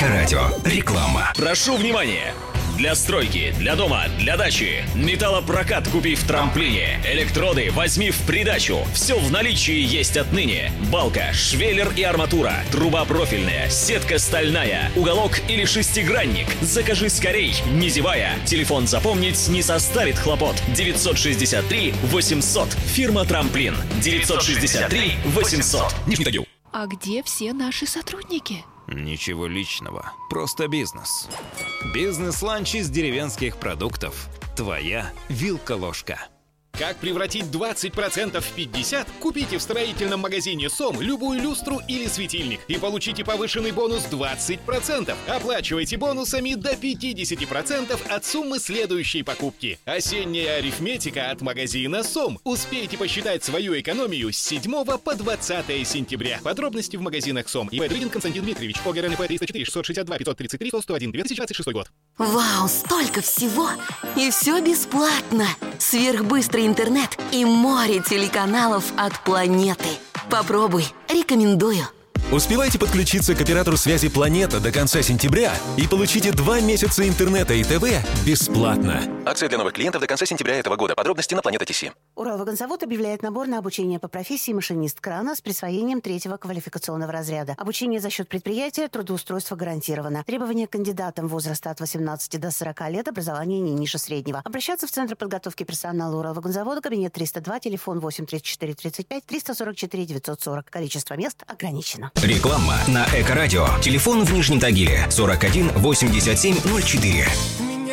Эко-радио. Реклама. Прошу внимания! Для стройки, для дома, для дачи. Металлопрокат купи в трамплине. Электроды возьми в придачу. Все в наличии есть отныне. Балка, швеллер и арматура. Труба профильная, сетка стальная. Уголок или шестигранник. Закажи скорей, не зевая. Телефон запомнить не составит хлопот. 963 800. Фирма Трамплин. 963 800. Нижний Тагил. А где все наши сотрудники? Ничего личного, просто бизнес. Бизнес-ланч из деревенских продуктов. Твоя вилка-ложка. Как превратить 20% в 50%? Купите в строительном магазине СОМ любую люстру или светильник и получите повышенный бонус 20%. Оплачивайте бонусами до 50% от суммы следующей покупки. Осенняя арифметика от магазина СОМ. Успейте посчитать свою экономию с 7 по 20 сентября. Подробности в магазинах СОМ. ИП Дрыгин Константин Дмитриевич. ОГРНП 304 662 533 101 2026 год. Вау, столько всего! И все бесплатно! Сверхбыстрый интернет и море телеканалов от планеты. Попробуй, рекомендую. Успевайте подключиться к оператору связи «Планета» до конца сентября и получите 2 месяца интернета и ТВ бесплатно. Акция для новых клиентов до конца сентября этого года. Подробности на Планета.ТС. Уралвагонзавод объявляет набор на обучение по профессии машинист крана с присвоением 3-го квалификационного разряда. Обучение за счет предприятия, трудоустройство гарантировано. Требования к кандидатам возраста от 18 до 40 лет, образование не ниже среднего. Обращаться в Центр подготовки персонала Уралвагонзавода, кабинет 302, телефон 8 34 35 344 940. Количество мест ограничено. Реклама на Эко-радио. Телефон в Нижнем Тагиле 41 87 04.